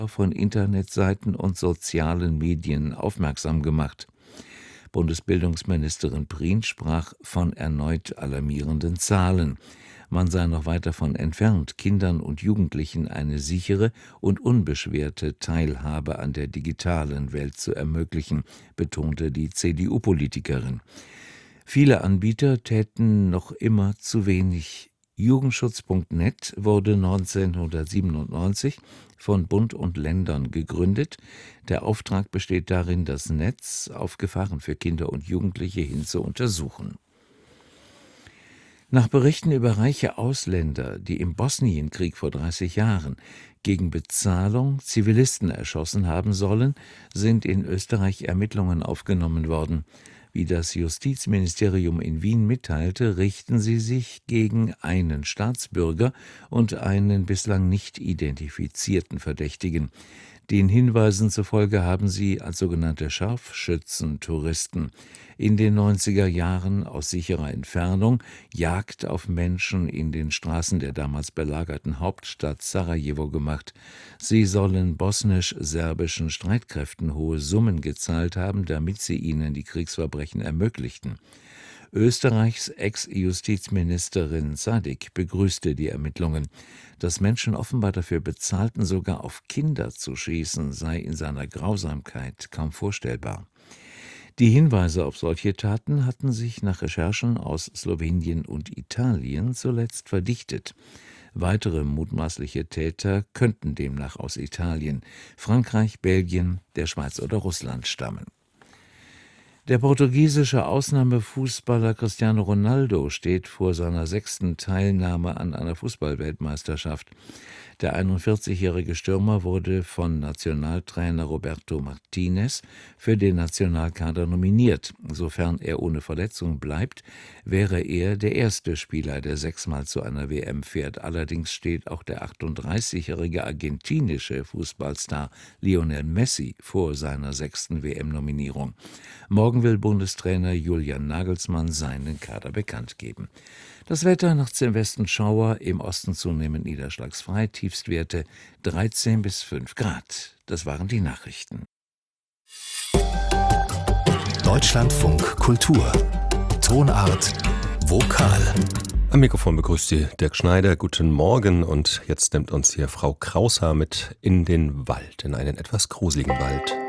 von Internetseiten und sozialen Medien aufmerksam gemacht. Bundesbildungsministerin Prien sprach von erneut alarmierenden Zahlen. Man sei noch weit davon entfernt, Kindern und Jugendlichen eine sichere und unbeschwerte Teilhabe an der digitalen Welt zu ermöglichen, betonte die CDU-Politikerin. Viele Anbieter täten noch immer zu wenig. Jugendschutz.net wurde 1997 von Bund und Ländern gegründet. Der Auftrag besteht darin, das Netz auf Gefahren für Kinder und Jugendliche hin zu untersuchen. Nach Berichten über reiche Ausländer, die im Bosnienkrieg vor 30 Jahren gegen Bezahlung Zivilisten erschossen haben sollen, sind in Österreich Ermittlungen aufgenommen worden. Wie das Justizministerium in Wien mitteilte, richten sie sich gegen einen Staatsbürger und einen bislang nicht identifizierten Verdächtigen. Den Hinweisen zufolge haben sie als sogenannte Scharfschützen-Touristen in den 90er Jahren aus sicherer Entfernung Jagd auf Menschen in den Straßen der damals belagerten Hauptstadt Sarajevo gemacht. Sie sollen bosnisch-serbischen Streitkräften hohe Summen gezahlt haben, damit sie ihnen die Kriegsverbrechen ermöglichten. Österreichs Ex-Justizministerin Sadik begrüßte die Ermittlungen. Dass Menschen offenbar dafür bezahlten, sogar auf Kinder zu schießen, sei in seiner Grausamkeit kaum vorstellbar. Die Hinweise auf solche Taten hatten sich nach Recherchen aus Slowenien und Italien zuletzt verdichtet. Weitere mutmaßliche Täter könnten demnach aus Italien, Frankreich, Belgien, der Schweiz oder Russland stammen. Der portugiesische Ausnahmefußballer Cristiano Ronaldo steht vor seiner 6. Teilnahme an einer Fußballweltmeisterschaft. Der 41-jährige Stürmer wurde von Nationaltrainer Roberto Martinez für den Nationalkader nominiert. Sofern er ohne Verletzung bleibt, wäre er der erste Spieler, der 6-mal zu einer WM fährt. Allerdings steht auch der 38-jährige argentinische Fußballstar Lionel Messi vor seiner 6. WM-Nominierung. Morgen will Bundestrainer Julian Nagelsmann seinen Kader bekannt geben. Das Wetter: nachts im Westen Schauer, im Osten zunehmend niederschlagsfrei, Tiefstwerte 13 bis 5 Grad. Das waren die Nachrichten. Deutschlandfunk Kultur. Tonart Vokal. Am Mikrofon begrüßt Sie Dirk Schneider. Guten Morgen, und jetzt nimmt uns hier Frau Kraushaar mit in den Wald, in einen etwas gruseligen Wald.